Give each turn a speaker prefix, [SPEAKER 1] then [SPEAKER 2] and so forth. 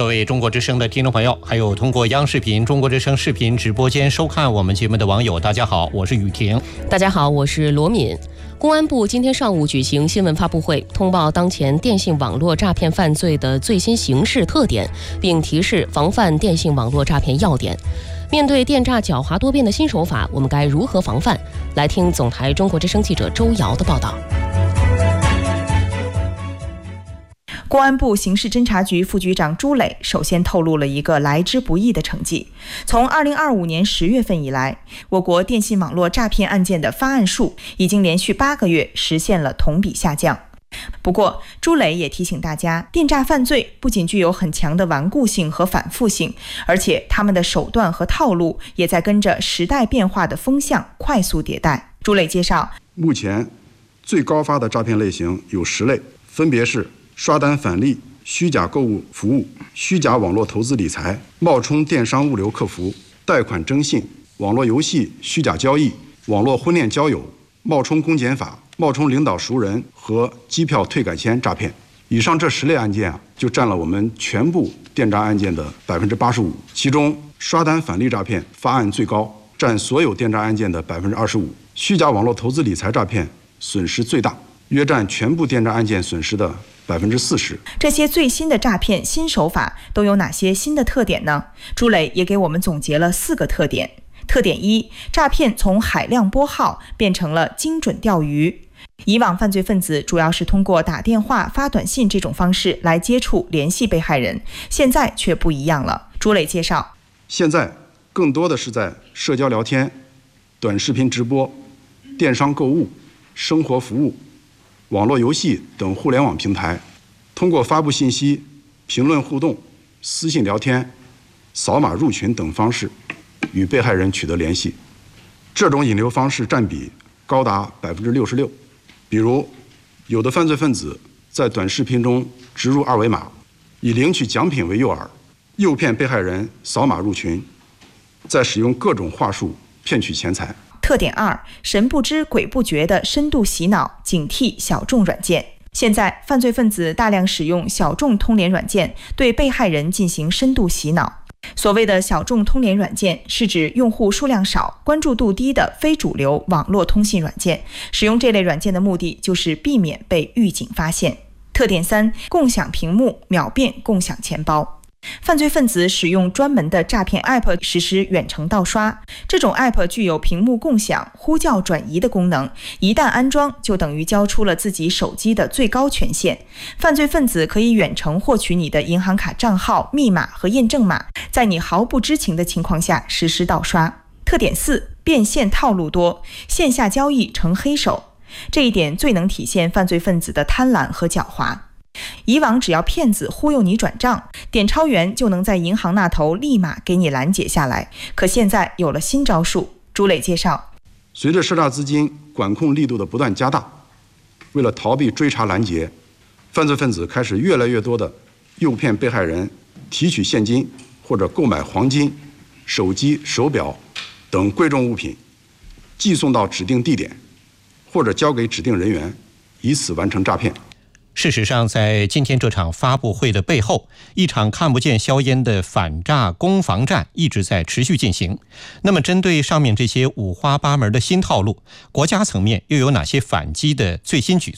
[SPEAKER 1] 各位中国之声的听众朋友，还有通过央视频、中国之声视频直播间收看我们节目的网友，大家好，我是雨婷。
[SPEAKER 2] 大家好，我是罗敏。公安部今天上午举行新闻发布会，通报当前电信网络诈骗犯罪的最新形势特点，并提示防范电信网络诈骗要点。面对电诈狡猾多变的新手法，我们该如何防范？来听总台中国之声记者周瑶的报道。
[SPEAKER 3] 公安部刑事侦查局副局长朱磊首先透露了一个来之不易的成绩。从2025年10月份以来，我国电信网络诈骗案件的发案数已经连续8个月实现了同比下降。不过，朱磊也提醒大家，电诈犯罪不仅具有很强的顽固性和反复性，而且他们的手段和套路也在跟着时代变化的风向快速迭代。朱磊介绍，
[SPEAKER 4] 目前最高发的诈骗类型有10类，分别是刷单返利、虚假购物服务、虚假网络投资理财、冒充电商物流客服、贷款征信、网络游戏虚假交易、网络婚恋交友、冒充公检法、冒充领导熟人和机票退改签诈骗。以上这10类案件就占了我们全部电诈案件的85%，其中刷单返利诈骗发案最高，占所有电诈案件的25%，虚假网络投资理财诈骗损失最大，约占全部电诈案件损失的40%。
[SPEAKER 3] 这些最新的诈骗新手法都有哪些新的特点呢？朱磊也给我们总结了4个特点。特点1，诈骗从海量拨号变成了精准钓鱼。以往犯罪分子主要是通过打电话、发短信这种方式来接触联系被害人，现在却不一样了。朱磊介绍，
[SPEAKER 4] 现在更多的是在社交聊天、短视频直播、电商购物、生活服务、网络游戏等互联网平台，通过发布信息、评论互动、私信聊天、扫码入群等方式与被害人取得联系。这种引流方式占比高达66%。比如，有的犯罪分子在短视频中植入2维码，以领取奖品为诱饵，诱骗被害人扫码入群，再使用各种话术骗取钱财。
[SPEAKER 3] 特点2，神不知鬼不觉的深度洗脑，警惕小众软件。现在犯罪分子大量使用小众通联软件对被害人进行深度洗脑。所谓的小众通联软件是指用户数量少、关注度低的非主流网络通信软件，使用这类软件的目的就是避免被狱警发现。特点3，共享屏幕，秒变共享钱包。犯罪分子使用专门的诈骗 App 实施远程盗刷，这种 App 具有屏幕共享、呼叫转移的功能，一旦安装就等于交出了自己手机的最高权限。犯罪分子可以远程获取你的银行卡账号、密码和验证码，在你毫不知情的情况下实施盗刷。特点4，变现套路多，线下交易成黑手。这一点最能体现犯罪分子的贪婪和狡猾。以往只要骗子忽悠你转账，点钞员就能在银行那头立马给你拦截下来。可现在有了新招数。朱磊介绍，
[SPEAKER 4] 随着涉诈资金管控力度的不断加大，为了逃避追查拦截，犯罪分子开始越来越多的诱骗被害人提取现金或者购买黄金、手机、手表等贵重物品，寄送到指定地点或者交给指定人员，以此完成诈骗。
[SPEAKER 1] 事实上，在今天这场发布会的背后，一场看不见硝烟的反诈攻防战一直在持续进行。那么针对上面这些五花八门的新套路，国家层面又有哪些反击的最新举